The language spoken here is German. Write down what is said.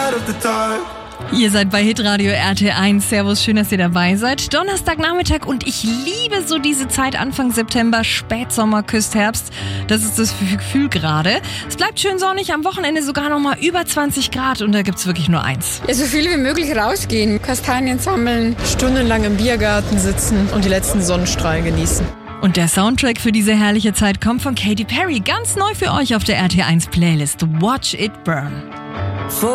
scared of the dark. Ihr seid bei Hitradio RT1. Servus, schön, dass ihr dabei seid. Donnerstagnachmittag und ich liebe so diese Zeit Anfang September, Spätsommer, küsst Herbst. Das ist das Gefühl gerade. Es bleibt schön sonnig, am Wochenende sogar noch mal über 20 Grad und da gibt's wirklich nur eins. Ja, so viel wie möglich rausgehen, Kastanien sammeln, stundenlang im Biergarten sitzen und die letzten Sonnenstrahlen genießen. Und der Soundtrack für diese herrliche Zeit kommt von Katy Perry. Ganz neu für euch auf der RT1 Playlist. Watch It Burn.